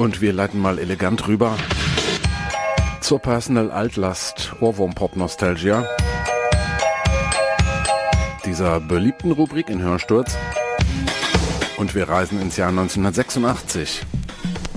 Und wir leiten mal elegant rüber zur Personal Altlast Ohrwurm-Pop Nostalgia, dieser beliebten Rubrik in Hörsturz. Und wir reisen ins Jahr 1986.